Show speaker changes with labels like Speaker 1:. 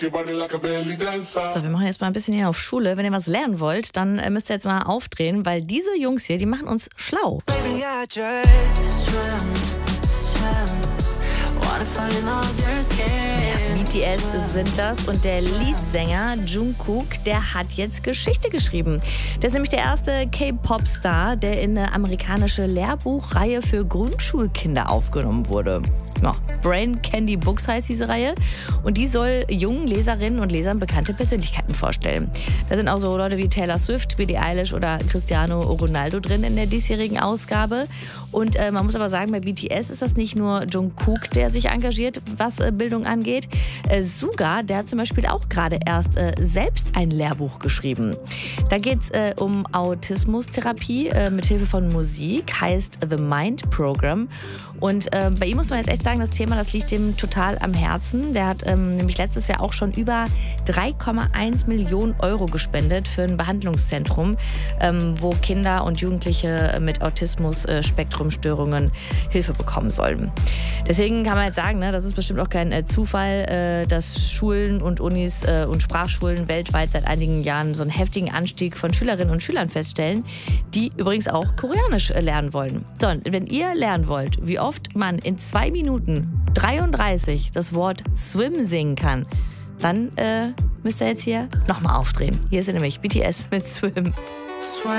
Speaker 1: So, wir machen jetzt mal ein bisschen hier auf Schule. Wenn ihr was lernen wollt, dann müsst ihr jetzt mal aufdrehen, weil diese Jungs hier, die machen uns schlau. BTS sind das und der Leadsänger Jungkook, der hat jetzt Geschichte geschrieben. Der ist nämlich der erste K-Pop-Star, der in eine amerikanische Lehrbuchreihe für Grundschulkinder aufgenommen wurde. Ja, Brain Candy Books heißt diese Reihe und die soll jungen Leserinnen und Lesern bekannte Persönlichkeiten vorstellen. Da sind auch so Leute wie Taylor Swift, Billie Eilish oder Cristiano Ronaldo drin in der diesjährigen Ausgabe. Und man muss aber sagen, bei BTS ist das nicht nur Jungkook, der sich engagiert, was Bildung angeht. Suga, der hat zum Beispiel auch gerade erst selbst ein Lehrbuch geschrieben. Da geht es um Autismustherapie mit Hilfe von Musik, heißt The Mind Program. Und bei ihm muss man jetzt echt sagen, das Thema, das liegt ihm total am Herzen. Der hat nämlich letztes Jahr auch schon über 3,1 Millionen Euro gespendet für ein Behandlungszentrum, wo Kinder und Jugendliche mit Autismus-Spektrumstörungen Hilfe bekommen sollen. Deswegen kann man jetzt sagen, ne, das ist bestimmt auch kein Zufall, dass Schulen und Unis und Sprachschulen weltweit seit einigen Jahren so einen heftigen Anstieg von Schülerinnen und Schülern feststellen, die übrigens auch Koreanisch lernen wollen. So, und wenn ihr lernen wollt, wie oft man in 2 Minuten 33 das Wort Swim singen kann, dann müsst ihr jetzt hier nochmal aufdrehen. Hier ist nämlich BTS mit Swim.